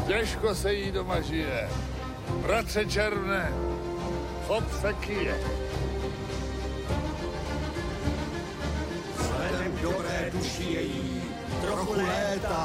Těžko se jí doma žije. Bratře Červné, chop se kyje. Vzhledem k dobré duši její trochu létá